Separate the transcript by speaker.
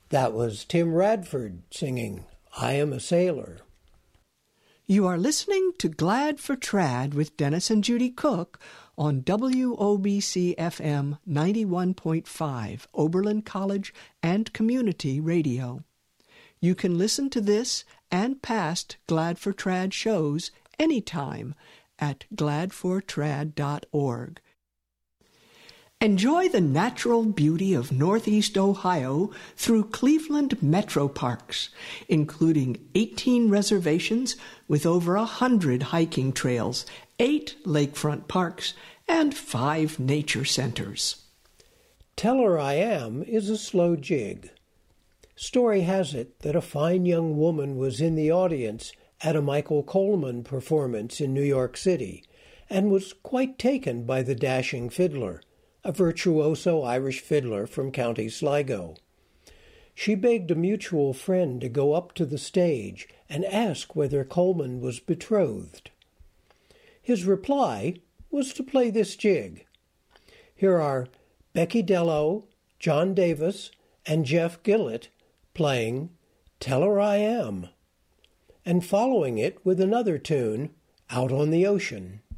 Speaker 1: That was Tim Radford singing I Am a Sailor.
Speaker 2: You are listening to Glad for Trad with Dennis and Judy Cook on WOBC-FM 91.5, Oberlin College and Community Radio. You can listen to this and past Glad for Trad shows anytime at gladfortrad.org. Enjoy the natural beauty of Northeast Ohio through Cleveland Metro Parks, including 18 reservations with over 100 hiking trails, 8 lakefront parks, and 5 nature centers.
Speaker 1: Tell Her I Am is a slow jig. Story has it that a fine young woman was in the audience at a Michael Coleman performance in New York City and was quite taken by the dashing fiddler, a virtuoso Irish fiddler from County Sligo. She begged a mutual friend to go up to the stage and ask whether Coleman was betrothed. His reply was to play this jig. Here are Becky Dello, John Davis, and Jeff Gillett playing Tell Her I Am, and following it with another tune, Out on the Ocean.